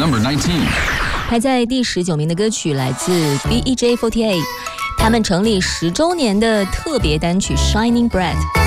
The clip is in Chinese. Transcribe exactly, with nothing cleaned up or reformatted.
Number nineteen. 排在第十九名的歌曲来自 B E J forty-eight， 他们成立十周年的特别单曲《Shining Bright》。